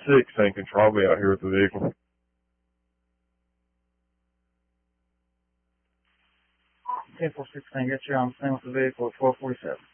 10-4-16 control. I'll be out here with the vehicle. 10-4-16, get you on the scene with the vehicle at 1247.